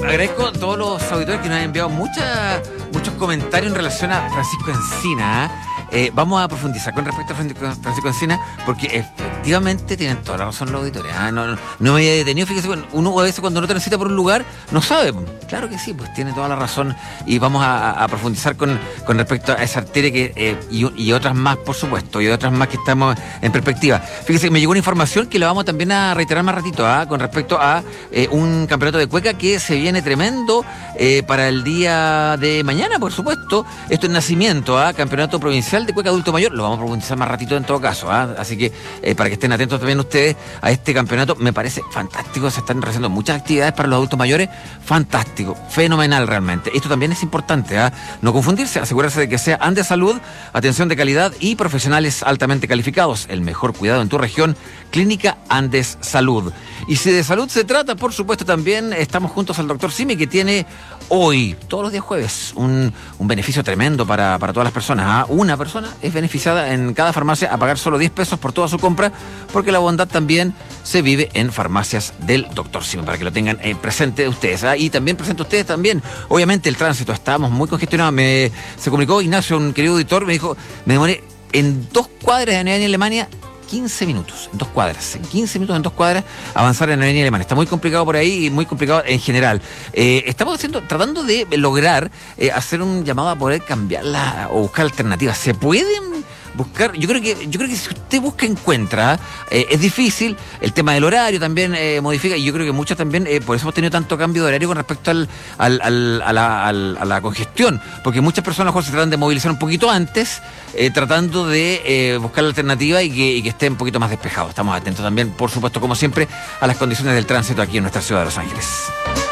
agradezco a todos los auditores que nos han enviado muchos comentarios en relación a Francisco Encina. Vamos a profundizar con respecto a Francisco Encina, porque efectivamente tienen toda la razón los auditores. No me había detenido. Fíjese, uno a veces cuando no te necesita por un lugar, no sabe. Claro que sí, pues tiene toda la razón. Y vamos a profundizar con respecto a esa arteria y otras más, por supuesto, y otras más que estamos en perspectiva. Fíjese, me llegó una información que la vamos también a reiterar más ratito, con respecto a un campeonato de cueca que se viene tremendo para el día de mañana, por supuesto. Esto es Nacimiento, campeonato provincial de cueca adulto mayor. Lo vamos a profundizar más ratito en todo caso, así que para que estén atentos también ustedes a este campeonato. Me parece fantástico, se están realizando muchas actividades para los adultos mayores. Fantástico, fenomenal realmente. Esto también es importante, no confundirse, asegurarse de que sea Andes Salud, atención de calidad y profesionales altamente calificados. El mejor cuidado en tu región, Clínica Andes Salud. Y si de salud se trata, por supuesto, también estamos juntos al doctor Simi, que tiene hoy, todos los días jueves, un beneficio tremendo para todas las personas. Una persona es beneficiada en cada farmacia a pagar solo 10 pesos por toda su compra, porque la bondad también se vive en farmacias del doctor Simi, para que lo tengan presente ustedes. Y también presente ustedes también, obviamente, el tránsito. Estábamos muy congestionados. Se comunicó Ignacio, un querido auditor, me dijo, me demoré en 2 cuadras de Avenida Alemania 15 minutos, en 2 cuadras, en 15 minutos en 2 cuadras, avanzar en la Avenida Alemania. Está muy complicado por ahí y muy complicado en general. Estamos tratando de lograr hacer un llamado a poder cambiarla o buscar alternativas. ¿Se pueden buscar? Yo creo que si usted busca, encuentra. Es difícil, el tema del horario también modifica, y yo creo que muchos también, por eso hemos tenido tanto cambio de horario con respecto a la congestión, porque muchas personas a lo mejor se tratan de movilizar un poquito antes, tratando de buscar la alternativa y que esté un poquito más despejado. Estamos atentos también, por supuesto, como siempre, a las condiciones del tránsito aquí en nuestra ciudad de Los Ángeles.